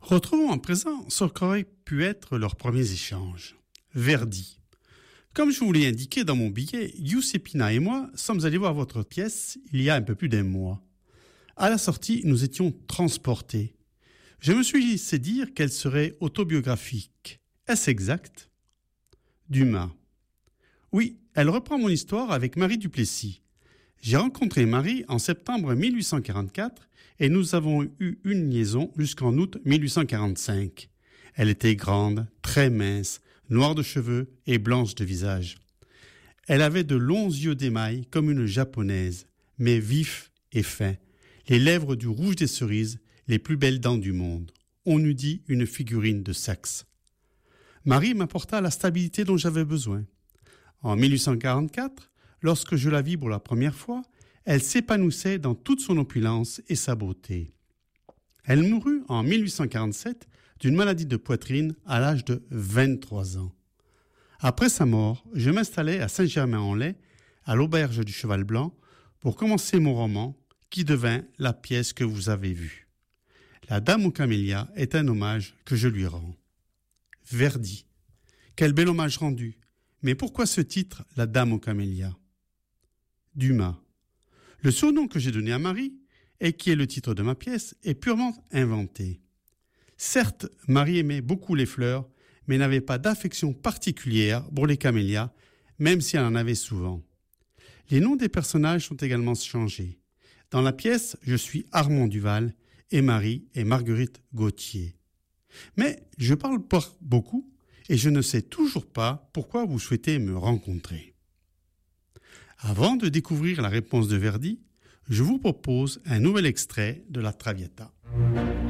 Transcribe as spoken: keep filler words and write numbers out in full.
Retrouvons à présent ce qu'aurait pu être leurs premiers échanges. Verdi. Comme je vous l'ai indiqué dans mon billet, Giuseppina et moi sommes allés voir votre pièce il y a un peu plus d'un mois. À la sortie, nous étions transportés. Je me suis laissé dire qu'elle serait autobiographique. Est-ce exact ? Dumas. Oui, elle reprend mon histoire avec Marie Duplessis. J'ai rencontré Marie en septembre mille huit cent quarante-quatre et nous avons eu une liaison jusqu'en août mille huit cent quarante-cinq. Elle était grande, très mince, noire de cheveux et blanche de visage. Elle avait de longs yeux d'émail comme une japonaise, mais vifs et fins, les lèvres du rouge des cerises, les plus belles dents du monde. On eût dit une figurine de Saxe. Marie m'apporta la stabilité dont j'avais besoin. En mille huit cent quarante-quatre, lorsque je la vis pour la première fois, elle s'épanouissait dans toute son opulence et sa beauté. Elle mourut en mille huit cent quarante-sept d'une maladie de poitrine à l'âge de vingt-trois ans. Après sa mort, je m'installai à Saint-Germain-en-Laye, à l'auberge du Cheval Blanc, pour commencer mon roman, qui devint la pièce que vous avez vue. La Dame aux camélias est un hommage que je lui rends. Verdi. Quel bel hommage rendu. Mais pourquoi ce titre, La Dame aux camélias ? Dumas. Le surnom que j'ai donné à Marie, et qui est le titre de ma pièce, est purement inventé. Certes, Marie aimait beaucoup les fleurs, mais n'avait pas d'affection particulière pour les camélias, même si elle en avait souvent. Les noms des personnages sont également changés. Dans la pièce, je suis Armand Duval et Marie est Marguerite Gauthier. Mais je parle pas beaucoup et je ne sais toujours pas pourquoi vous souhaitez me rencontrer. Avant de découvrir la réponse de Verdi, je vous propose un nouvel extrait de la Traviata.